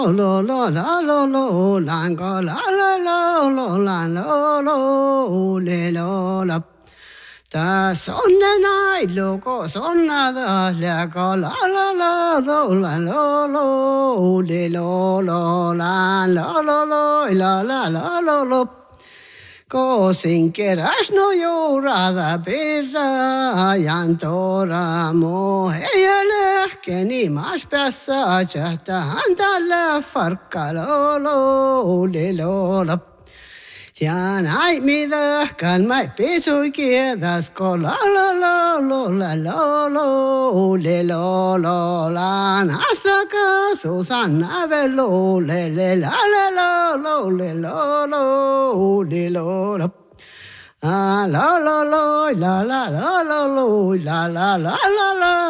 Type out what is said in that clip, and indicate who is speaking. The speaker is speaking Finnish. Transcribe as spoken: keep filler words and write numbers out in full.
Speaker 1: lo lo la lo lo lan go la la lo lo lan lo lo le lo la ta sonna nai lo ko sonna da la go la la la lo lan lo lo le lo lo lan lo lo lo la la la lo lo ko sin queras no llorada birra yantora mo hele que ni más pesa chata anda la farca lo lo le lo la ya nai mi da kan mai peso quedas ko la la la lo la lo lo le lo lo la nasaka susana velo le le la la la lo le lo lo le lo la ah la la la la la la la la la la la la